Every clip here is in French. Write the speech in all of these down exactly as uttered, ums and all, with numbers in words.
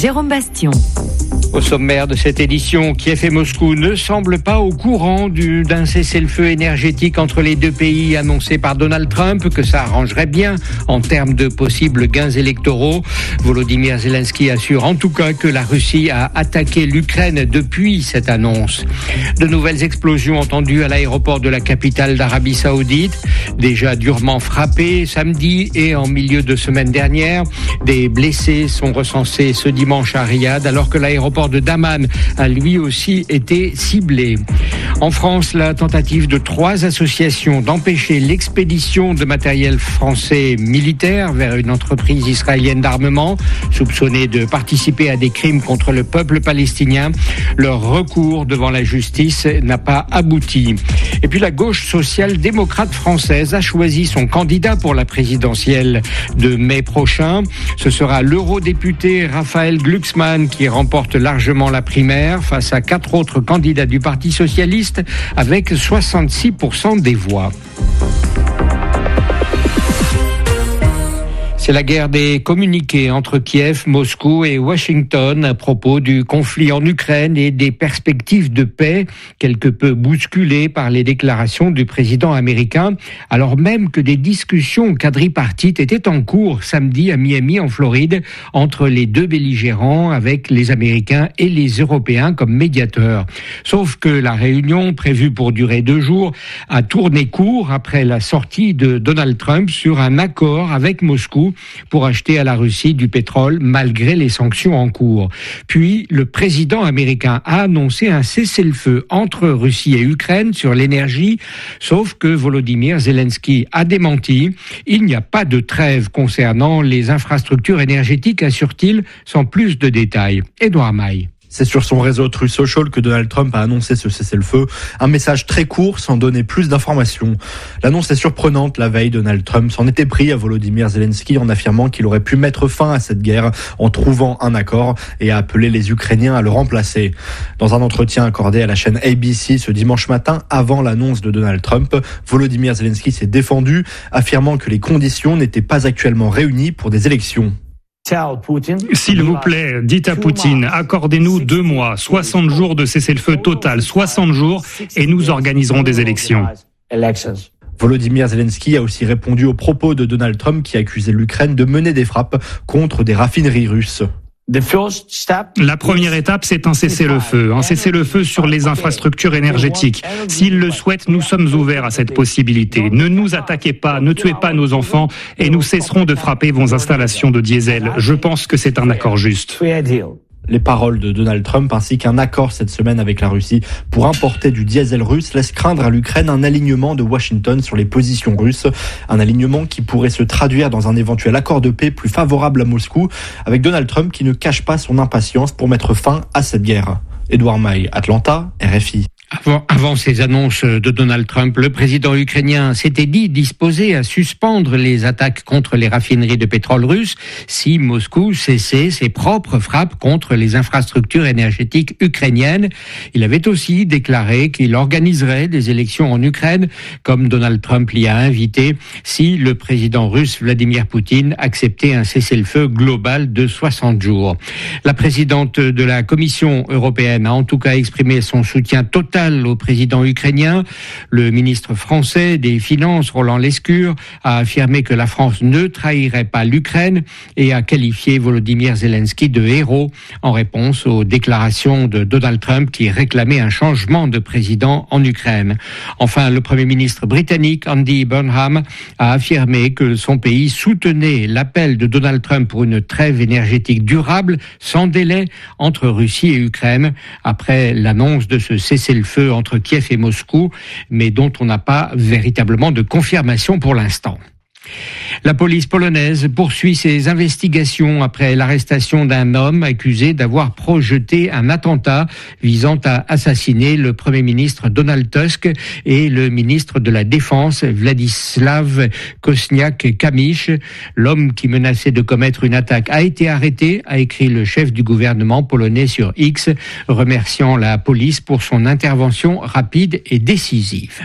Jérôme Bastion. Au sommaire de cette édition, Kiev et Moscou ne semblent pas au courant du, d'un cessez-le-feu énergétique entre les deux pays annoncé par Donald Trump, que ça arrangerait bien en termes de possibles gains électoraux. Volodymyr Zelensky assure en tout cas que la Russie a attaqué l'Ukraine depuis cette annonce. De nouvelles explosions entendues à l'aéroport de la capitale d'Arabie Saoudite, déjà durement frappé samedi et en milieu de semaine dernière. Des blessés sont recensés ce dimanche à Riyad, alors que l'aéroport de Daman a lui aussi été ciblé. En France, la tentative de trois associations d'empêcher l'expédition de matériel français militaire vers une entreprise israélienne d'armement, soupçonnée de participer à des crimes contre le peuple palestinien. Leur recours devant la justice n'a pas abouti. Et puis la gauche social-démocrate française a choisi son candidat pour la présidentielle de mai prochain. Ce sera l'eurodéputé Raphaël Glucksmann qui remporte largement la primaire face à quatre autres candidats du Parti socialiste avec soixante-six pour cent des voix. C'est la guerre des communiqués entre Kiev, Moscou et Washington à propos du conflit en Ukraine et des perspectives de paix, quelque peu bousculées par les déclarations du président américain, alors même que des discussions quadripartites étaient en cours samedi à Miami, en Floride, entre les deux belligérants, avec les Américains et les Européens comme médiateurs. Sauf que la réunion, prévue pour durer deux jours, a tourné court après la sortie de Donald Trump sur un accord avec Moscou pour acheter à la Russie du pétrole malgré les sanctions en cours. Puis, le président américain a annoncé un cessez-le-feu entre Russie et Ukraine sur l'énergie, sauf que Volodymyr Zelensky a démenti. Il n'y a pas de trêve concernant les infrastructures énergétiques, assure-t-il, sans plus de détails. Édouard Maille. C'est sur son réseau Truth Social que Donald Trump a annoncé ce cessez-le-feu. Un message très court sans donner plus d'informations. L'annonce est surprenante. La veille, Donald Trump s'en était pris à Volodymyr Zelensky en affirmant qu'il aurait pu mettre fin à cette guerre en trouvant un accord et a appelé les Ukrainiens à le remplacer. Dans un entretien accordé à la chaîne A B C ce dimanche matin, avant l'annonce de Donald Trump, Volodymyr Zelensky s'est défendu, affirmant que les conditions n'étaient pas actuellement réunies pour des élections. S'il vous plaît, dites à Poutine, accordez-nous deux mois, soixante jours de cessez-le-feu total, soixante jours, et nous organiserons des élections. Volodymyr Zelensky a aussi répondu aux propos de Donald Trump qui accusait l'Ukraine de mener des frappes contre des raffineries russes. La première étape, c'est un cessez-le-feu, un cessez-le-feu sur les infrastructures énergétiques. S'ils le souhaitent, nous sommes ouverts à cette possibilité. Ne nous attaquez pas, ne tuez pas nos enfants et nous cesserons de frapper vos installations de diesel. Je pense que c'est un accord juste. Les paroles de Donald Trump ainsi qu'un accord cette semaine avec la Russie pour importer du diesel russe laissent craindre à l'Ukraine un alignement de Washington sur les positions russes. Un alignement qui pourrait se traduire dans un éventuel accord de paix plus favorable à Moscou, avec Donald Trump qui ne cache pas son impatience pour mettre fin à cette guerre. Édouard Maille, Atlanta, R F I. Avant, avant ces annonces de Donald Trump, le président ukrainien s'était dit disposé à suspendre les attaques contre les raffineries de pétrole russes si Moscou cessait ses propres frappes contre les infrastructures énergétiques ukrainiennes. Il avait aussi déclaré qu'il organiserait des élections en Ukraine, comme Donald Trump l'y a invité, si le président russe Vladimir Poutine acceptait un cessez-le-feu global de soixante jours. La présidente de la Commission européenne a en tout cas exprimé son soutien total au président ukrainien. Le ministre français des Finances, Roland Lescure, a affirmé que la France ne trahirait pas l'Ukraine et a qualifié Volodymyr Zelensky de héros en réponse aux déclarations de Donald Trump qui réclamait un changement de président en Ukraine. Enfin, le Premier ministre britannique Andy Burnham a affirmé que son pays soutenait l'appel de Donald Trump pour une trêve énergétique durable sans délai entre Russie et Ukraine après l'annonce de ce cessez-le-feu entre Kiev et Moscou, mais dont on n'a pas véritablement de confirmation pour l'instant. La police polonaise poursuit ses investigations après l'arrestation d'un homme accusé d'avoir projeté un attentat visant à assassiner le Premier ministre Donald Tusk et le ministre de la Défense Władysław Kosiniak-Kamysz. L'homme qui menaçait de commettre une attaque a été arrêté, a écrit le chef du gouvernement polonais sur X, remerciant la police pour son intervention rapide et décisive.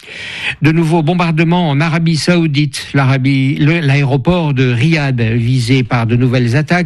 De nouveaux bombardements en Arabie Saoudite. L'Arabie, le, l'aéroport de Riyad visé par de nouvelles attaques.